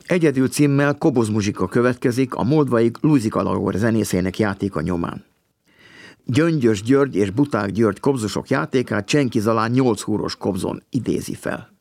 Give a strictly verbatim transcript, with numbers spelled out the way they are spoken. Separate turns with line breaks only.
Egyedül címmel Koboz muzsika következik a moldvai Luzik Alagor zenészének játéka nyomán. Gyöngyös György és Buták György kobzosok játékát Csenki Zalán nyolc húros kobzon idézi fel.